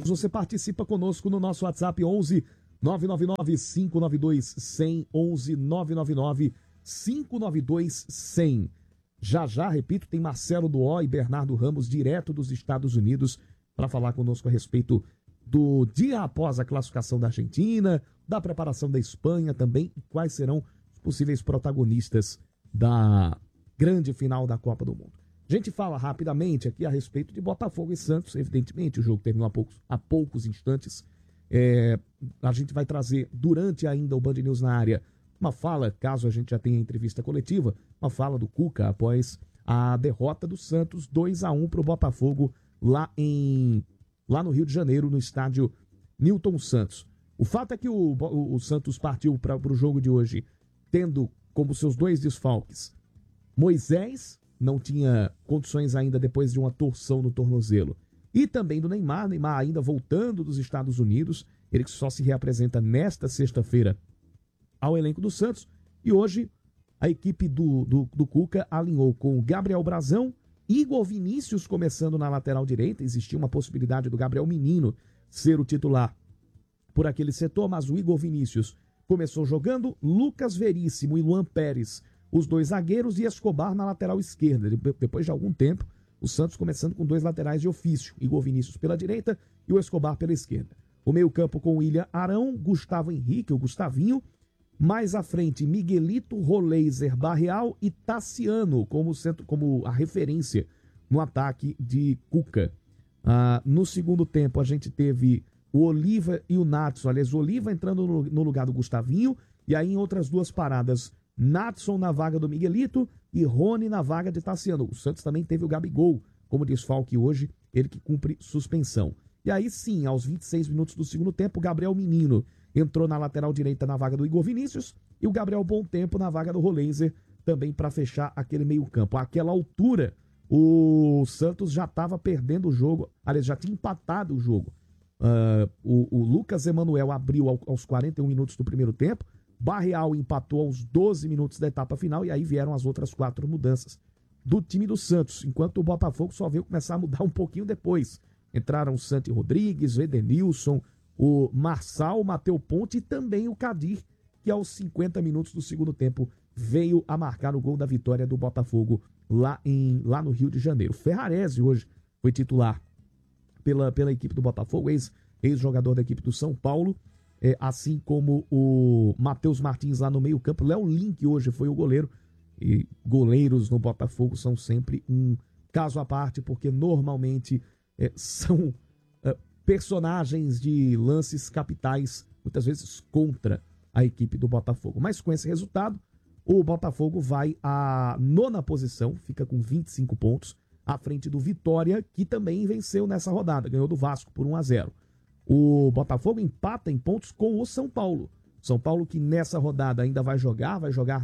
você participa conosco no nosso WhatsApp 11 999 592 100, 11 999 592 100. Já, repito, tem Marcelo Duó e Bernardo Ramos, direto dos Estados Unidos, para falar conosco a respeito do dia após a classificação da Argentina, da preparação da Espanha também, e quais serão os possíveis protagonistas da grande final da Copa do Mundo. A gente fala rapidamente aqui a respeito de Botafogo e Santos, evidentemente o jogo terminou há poucos instantes. A gente vai trazer durante ainda o Band News na área uma fala, caso a gente já tenha entrevista coletiva, uma fala do Cuca após a derrota do Santos 2-1 para o Botafogo lá no Rio de Janeiro, no estádio Newton Santos. O fato é que o Santos partiu para o jogo de hoje tendo como seus dois desfalques Moisés, não tinha condições ainda depois de uma torção no tornozelo, e também do Neymar ainda voltando dos Estados Unidos, ele que só se reapresenta nesta sexta-feira ao elenco do Santos, e hoje a equipe do Cuca alinhou com o Gabriel Brazão, Igor Vinícius começando na lateral direita. Existia uma possibilidade do Gabriel Menino ser o titular por aquele setor, mas o Igor Vinícius começou jogando, Lucas Veríssimo e Luan Pérez, os dois zagueiros, e Escobar na lateral esquerda. Depois de algum tempo, o Santos começando com dois laterais de ofício, Igor Vinícius pela direita e o Escobar pela esquerda. O meio-campo com William Arão, Gustavo Henrique, o Gustavinho. Mais à frente, Miguelito, Roleiser, Barreal e Tassiano como a referência no ataque de Cuca. No segundo tempo, a gente teve o Oliva e o Natson. Aliás, o Oliva entrando no lugar do Gustavinho. E aí, em outras duas paradas, Natson na vaga do Miguelito e Rony na vaga de Tassiano. O Santos também teve o Gabigol como desfalque hoje, ele que cumpre suspensão. E aí sim, aos 26 minutos do segundo tempo, o Gabriel Menino entrou na lateral direita na vaga do Igor Vinícius e o Gabriel Bom Tempo na vaga do Roleiser, também para fechar aquele meio campo. Àquela altura, o Santos já estava perdendo o jogo, aliás, já tinha empatado o jogo. O Lucas Emanuel abriu aos 41 minutos do primeiro tempo, Barreal empatou aos 12 minutos da etapa final, e aí vieram as outras 4 mudanças do time do Santos, enquanto o Botafogo só veio começar a mudar um pouquinho depois. Entraram o Santi Rodrigues, o Edenilson, o Marçal, o Mateu Ponte e também o Kadir, que aos 50 minutos do segundo tempo veio a marcar o gol da vitória do Botafogo lá no Rio de Janeiro. Ferrarese hoje foi titular pela equipe do Botafogo, ex-jogador da equipe do São Paulo, assim como o Matheus Martins lá no meio campo. Léo Link hoje foi o goleiro, e goleiros no Botafogo são sempre um caso à parte, porque normalmente são personagens de lances capitais, muitas vezes contra a equipe do Botafogo. Mas com esse resultado, o Botafogo vai à 9ª posição, fica com 25 pontos, à frente do Vitória, que também venceu nessa rodada, ganhou do Vasco por 1-0. O Botafogo empata em pontos com o São Paulo. São Paulo que nessa rodada ainda vai jogar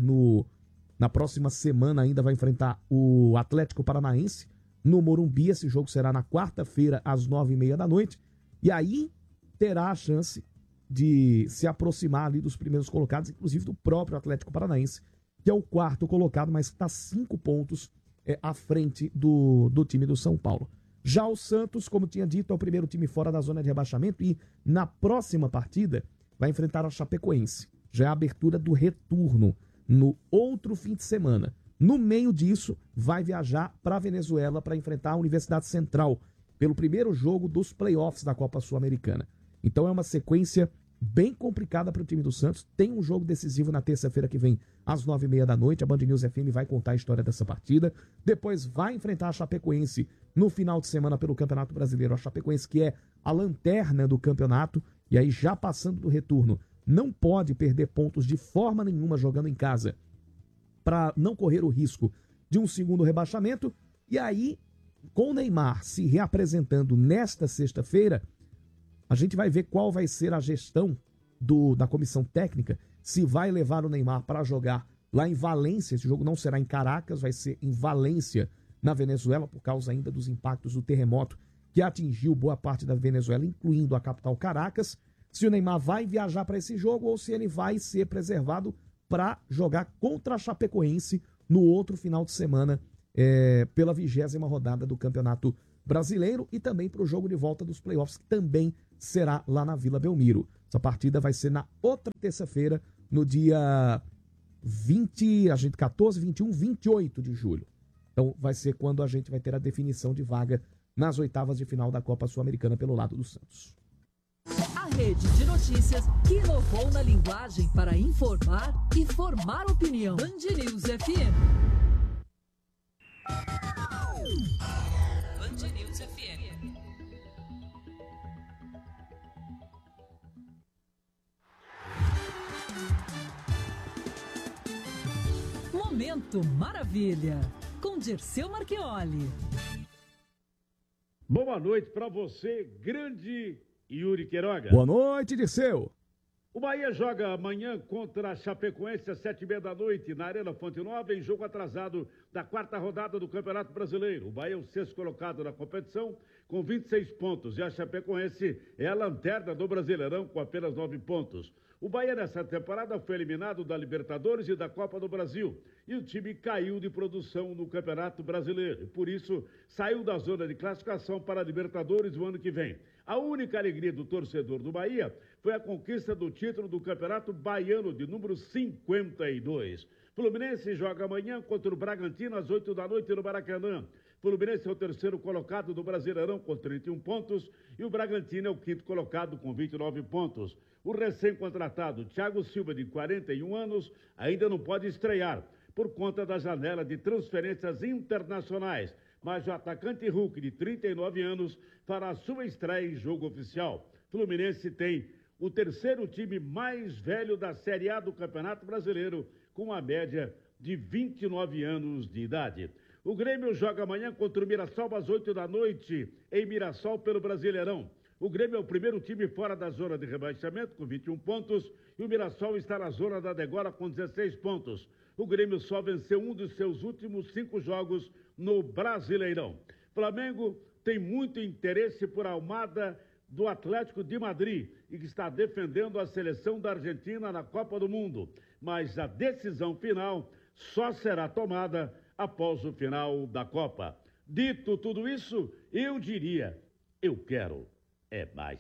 na próxima semana ainda vai enfrentar o Atlético Paranaense no Morumbi. Esse jogo será na quarta-feira, às 9h30 da noite. E aí terá a chance de se aproximar ali dos primeiros colocados, inclusive do próprio Atlético Paranaense, que é o 4º colocado, mas está 5 pontos à frente do time do São Paulo. Já o Santos, como tinha dito, é o primeiro time fora da zona de rebaixamento e na próxima partida vai enfrentar a Chapecoense. Já é a abertura do retorno no outro fim de semana. No meio disso, vai viajar para a Venezuela para enfrentar a Universidade Central pelo primeiro jogo dos playoffs da Copa Sul-Americana. Então é uma sequência bem complicada para o time do Santos. Tem um jogo decisivo na terça-feira que vem, às 9h30 da noite. A Band News FM vai contar a história dessa partida. Depois vai enfrentar a Chapecoense no final de semana pelo Campeonato Brasileiro. A Chapecoense, que é a lanterna do campeonato, e aí já passando do retorno, não pode perder pontos de forma nenhuma jogando em casa, para não correr o risco de um segundo rebaixamento. E aí, com o Neymar se reapresentando nesta sexta-feira, a gente vai ver qual vai ser a gestão da comissão técnica, se vai levar o Neymar para jogar lá em Valência. Esse jogo não será em Caracas, vai ser em Valência, na Venezuela, por causa ainda dos impactos do terremoto que atingiu boa parte da Venezuela, incluindo a capital Caracas. Se o Neymar vai viajar para esse jogo ou se ele vai ser preservado para jogar contra a Chapecoense no outro final de semana, pela 20ª rodada do Campeonato Brasileiro e também para o jogo de volta dos playoffs, que também será lá na Vila Belmiro. Essa partida vai ser na outra terça-feira, no dia 14, 21, 28 de julho. Então vai ser quando a gente vai ter a definição de vaga nas oitavas de final da Copa Sul-Americana pelo lado do Santos. A rede de notícias que inovou na linguagem para informar e formar opinião. Band News FM. Band News FM. Momento Maravilha, com Dirceu Marchioli. Boa noite para você, grande Yuri Queiroga. Boa noite, Dirceu. O Bahia joga amanhã contra a Chapecoense às 7h30 da noite na Arena Fonte Nova, em jogo atrasado da quarta rodada do Campeonato Brasileiro. O Bahia é o sexto colocado na competição com 26 pontos e a Chapecoense é a lanterna do Brasileirão com apenas 9 pontos. O Bahia nessa temporada foi eliminado da Libertadores e da Copa do Brasil e o time caiu de produção no Campeonato Brasileiro e por isso saiu da zona de classificação para a Libertadores o ano que vem. A única alegria do torcedor do Bahia foi a conquista do título do Campeonato Baiano de número 52. Fluminense joga amanhã contra o Bragantino às 8 da noite no Maracanã. Fluminense é o terceiro colocado do Brasileirão com 31 pontos e o Bragantino é o quinto colocado com 29 pontos. O recém-contratado Thiago Silva, de 41 anos, ainda não pode estrear por conta da janela de transferências internacionais, mas o atacante Hulk, de 39 anos, fará sua estreia em jogo oficial. Fluminense tem o terceiro time mais velho da Série A do Campeonato Brasileiro, com uma média de 29 anos de idade. O Grêmio joga amanhã contra o Mirassol às 8 da noite, em Mirassol pelo Brasileirão. O Grêmio é o primeiro time fora da zona de rebaixamento, com 21 pontos, e o Mirassol está na zona da degola com 16 pontos. O Grêmio só venceu um dos seus últimos 5 jogos no Brasileirão. Flamengo tem muito interesse por Almada do Atlético de Madrid e que está defendendo a seleção da Argentina na Copa do Mundo. Mas a decisão final só será tomada após o final da Copa. Dito tudo isso, eu diria, eu quero é mais.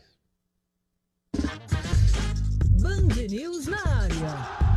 Band News na área.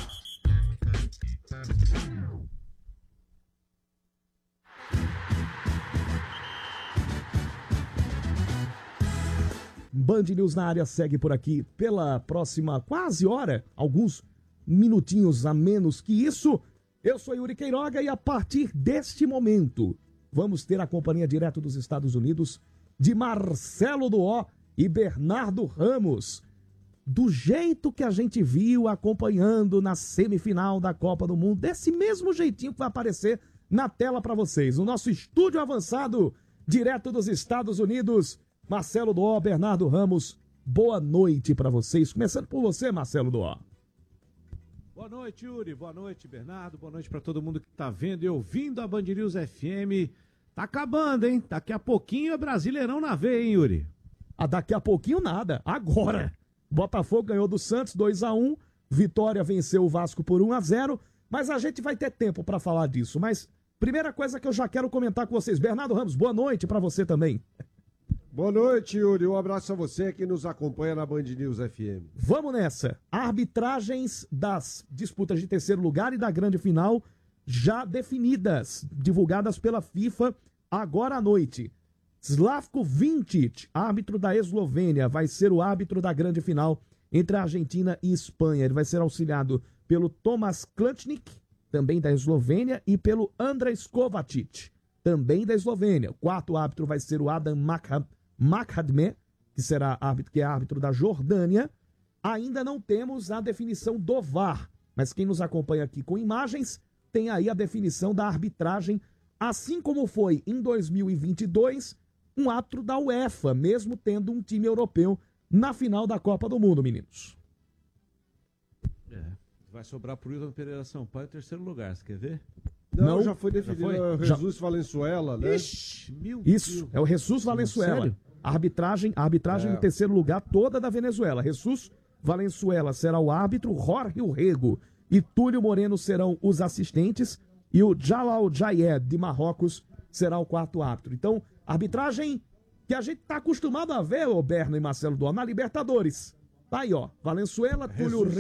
Band News na área segue por aqui pela próxima quase hora, alguns minutinhos a menos que isso. Eu sou Yuri Queiroga e a partir deste momento vamos ter a companhia direto dos Estados Unidos de Marcelo Duó e Bernardo Ramos, do jeito que a gente viu acompanhando na semifinal da Copa do Mundo, desse mesmo jeitinho que vai aparecer na tela para vocês. O nosso estúdio avançado, direto dos Estados Unidos, Marcelo Duó, Bernardo Ramos, boa noite para vocês. Começando por você, Marcelo Duó. Boa noite, Yuri. Boa noite, Bernardo. Boa noite para todo mundo que tá vendo e ouvindo a Band News FM. Tá acabando, hein? Daqui a pouquinho é Brasileirão na veia, hein, Yuri? Daqui a pouquinho nada. Agora. Botafogo ganhou do Santos 2-1. Vitória venceu o Vasco por 1-0. Mas a gente vai ter tempo para falar disso. Mas primeira coisa que eu já quero comentar com vocês. Bernardo Ramos, boa noite para você também. Boa noite, Yuri. Um abraço a você que nos acompanha na Band News FM. Vamos nessa. Arbitragens das disputas de terceiro lugar e da grande final já definidas, divulgadas pela FIFA agora à noite. Slavko Vinčić, árbitro da Eslovênia, vai ser o árbitro da grande final entre a Argentina e Espanha. Ele vai ser auxiliado pelo Tomas Klančnik, também da Eslovênia, e pelo Andrej Kovačić, também da Eslovênia. O quarto árbitro vai ser o Adam Makhadme, que é árbitro da Jordânia. Ainda não temos a definição do VAR, mas quem nos acompanha aqui com imagens tem aí a definição da arbitragem, assim como foi em 2022 um árbitro da UEFA, mesmo tendo um time europeu na final da Copa do Mundo, meninos. Vai sobrar pro Wilton Pereira Sampaio em terceiro lugar, você quer ver? Não, já foi definido. O Jesus Valenzuela, né? Ixi, meu Isso, Deus. é o Jesus Valenzuela. Sério? A arbitragem em terceiro lugar, toda da Venezuela. Jesus Valenzuela será o árbitro, Jorge Urrego e Túlio Moreno serão os assistentes e o Jalal Jayed de Marrocos será o quarto árbitro. Então, Arbitragem que a gente tá acostumado a ver, ô Berno e Marcelo Duó, na Libertadores. Tá aí, ó. Valenzuela, Túlio